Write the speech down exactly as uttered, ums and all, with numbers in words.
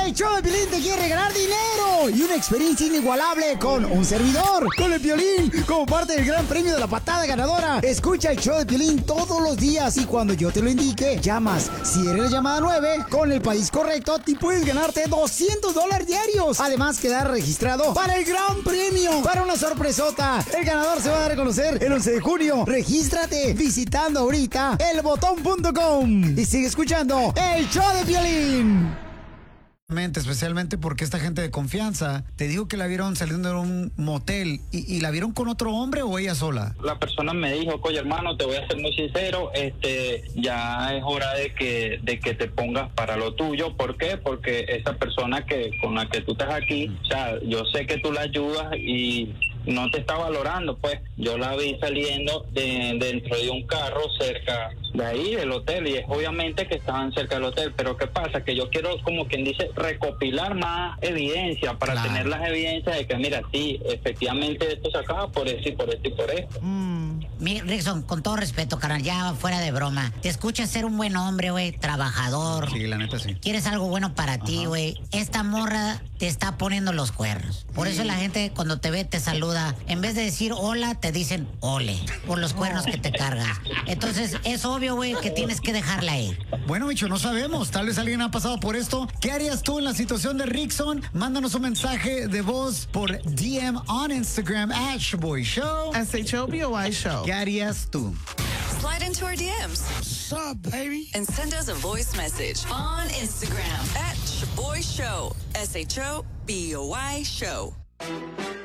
El show de Piolín te quiere regalar dinero y una experiencia inigualable con un servidor, con el Piolín, como parte del gran premio de la patada ganadora. Escucha el show de Piolín todos los días y cuando yo te lo indique, llamas. Si eres la llamada nueve, con el país correcto, te puedes ganarte doscientos dólares diarios. Además, quedar registrado para el gran premio, para una sorpresota. El ganador se va a dar a conocer el once de junio. Regístrate visitando ahorita el botón punto com y sigue escuchando el show de Piolín. Especialmente porque esta gente de confianza te dijo que la vieron saliendo de un motel y, y la vieron con otro hombre o ella sola. La persona me dijo, oye hermano, te voy a ser muy sincero, este, ya es hora de que, de que te pongas para lo tuyo. ¿Por qué? Porque esa persona que con la que tú estás aquí, o sea, yo sé que tú la ayudas y no te está valorando, pues. Yo la vi saliendo de, dentro de un carro cerca de ahí, del hotel, y es obviamente que estaban cerca del hotel, pero ¿qué pasa? Que yo quiero, como quien dice, recopilar más evidencia para claro. tener las evidencias de que, mira, sí, efectivamente esto se acaba por esto y por esto y por esto. Mm. Mira, Rickson, con todo respeto, carnal, ya fuera de broma, te escuchas ser un buen hombre, güey, trabajador. Sí, la neta sí. Quieres algo bueno para Ajá. ti, güey. Esta morra te está poniendo los cuernos. Por sí. eso la gente cuando te ve te saluda. En vez de decir hola, te dicen ole, por los cuernos oh. que te carga. Entonces, es obvio, güey, que tienes que dejarla ir. Bueno, bicho, no sabemos. Tal vez alguien ha pasado por esto. ¿Qué harías tú en la situación de Rickson? Mándanos un mensaje de voz por D M on Instagram at Shaboy Show. S H O B O Y Show. ¿Qué harías tú? Slide into our D Ms. What's up, baby? And send us a voice message on Instagram at Shaboy Show. S H O B O Y Show.